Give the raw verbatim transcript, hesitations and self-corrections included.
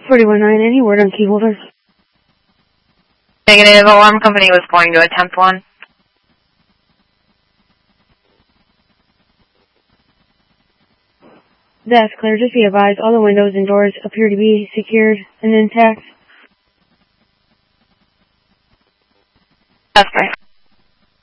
forty-one nine, any word on key holder? Negative, alarm company was going to attempt one. That's clear. Just be advised, all the windows and doors appear to be secured and intact. That's right.